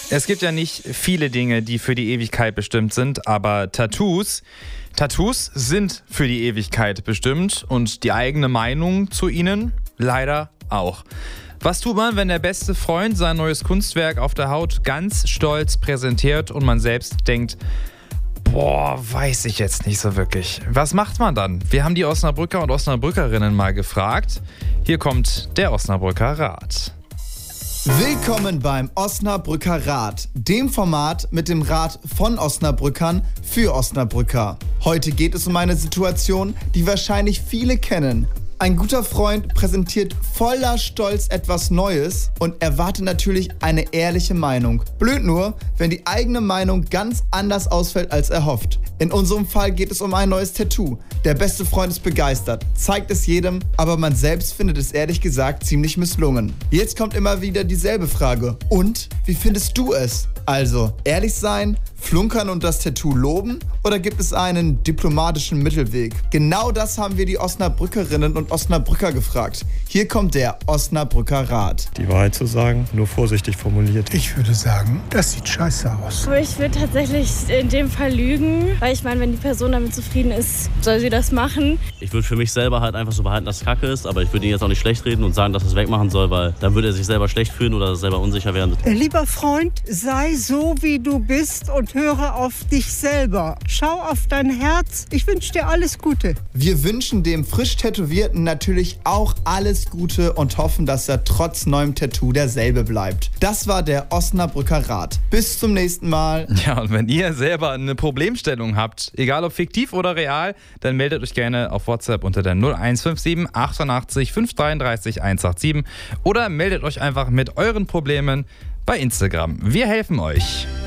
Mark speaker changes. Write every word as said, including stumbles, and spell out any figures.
Speaker 1: Es gibt ja nicht viele Dinge, die für die Ewigkeit bestimmt sind, aber Tattoos, Tattoos sind für die Ewigkeit bestimmt und die eigene Meinung zu ihnen leider auch. Was tut man, wenn der beste Freund sein neues Kunstwerk auf der Haut ganz stolz präsentiert und man selbst denkt, boah, weiß ich jetzt nicht so wirklich. Was macht man dann? Wir haben die Osnabrücker und Osnabrückerinnen mal gefragt. Hier kommt der Osnabrücker Rat.
Speaker 2: Willkommen beim Osnabrücker Rat, dem Format mit dem Rat von Osnabrückern für Osnabrücker. Heute geht es um eine Situation, die wahrscheinlich viele kennen. Ein guter Freund präsentiert voller Stolz etwas Neues und erwartet natürlich eine ehrliche Meinung. Blöd nur, wenn die eigene Meinung ganz anders ausfällt als erhofft. In unserem Fall geht es um ein neues Tattoo. Der beste Freund ist begeistert, zeigt es jedem, aber man selbst findet es ehrlich gesagt ziemlich misslungen. Jetzt kommt immer wieder dieselbe Frage. Und, wie findest du es? Also, ehrlich sein, flunkern und das Tattoo loben? Oder gibt es einen diplomatischen Mittelweg? Genau das haben wir die Osnabrückerinnen und Osnabrücker gefragt. Hier kommt der Osnabrücker Rat.
Speaker 3: Die Wahrheit zu sagen, nur vorsichtig formuliert.
Speaker 4: Ich würde sagen, das sieht scheiße aus.
Speaker 5: Aber ich würde tatsächlich in dem Fall lügen, weil ich meine, wenn die Person damit zufrieden ist, soll sie das machen.
Speaker 6: Ich würde für mich selber halt einfach so behalten, dass es Kacke ist, aber ich würde ihn jetzt auch nicht schlecht reden und sagen, dass er es wegmachen soll, weil dann würde er sich selber schlecht fühlen oder selber unsicher werden.
Speaker 7: Lieber Freund, sei so, wie du bist und höre auf dich selber. Schau auf dein Herz. Ich wünsche dir alles Gute.
Speaker 2: Wir wünschen dem frisch Tätowierten natürlich auch alles Gute und hoffen, dass er trotz neuem Tattoo derselbe bleibt. Das war der Osnabrücker Rat. Bis zum nächsten Mal.
Speaker 1: Ja, und wenn ihr selber eine Problemstellung habt, egal ob fiktiv oder real, dann meldet euch gerne auf WhatsApp unter der null eins fünf sieben achtundachtzig fünf dreiunddreißig hundertsiebenundachtzig oder meldet euch einfach mit euren Problemen bei Instagram. Wir helfen euch.